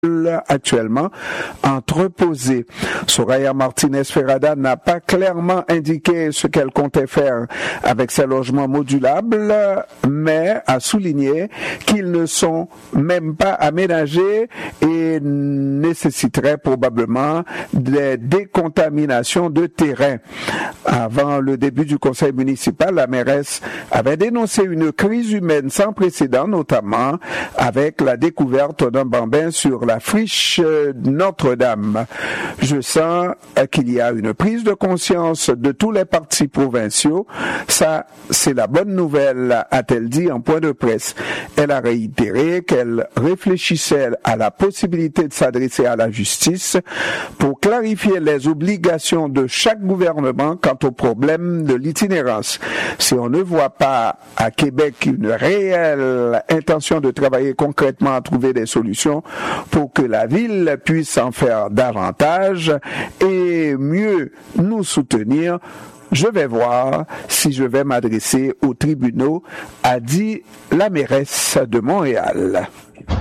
actuellement entreposé. Soraya Martinez-Ferrada n'a pas clairement indiqué ce qu'elle comptait faire avec ces logements modulables, mais a souligné qu'ils ne sont même pas aménagés et nécessiteraient probablement des décontaminations de terrain. Avant le début du conseil municipal, la mairesse avait dénoncé une crise humaine sans précédent, notamment avec la découverte d'un bambin sur la friche Notre-Dame. Je sens qu'il y a une prise de conscience de tous les partis provinciaux. Ça, c'est la bonne nouvelle, a-t-elle dit en point de presse. Elle a réitéré qu'elle réfléchissait à la possibilité de s'adresser à la justice pour clarifier les obligations de chaque gouvernement quant au problème de l'itinérance. Si on ne voit pas à Québec une réelle intention de travailler concrètement à trouver des solutions pour que la ville puisse en faire davantage et mieux nous soutenir, je vais voir si je vais m'adresser aux tribunaux, a dit la mairesse de Montréal.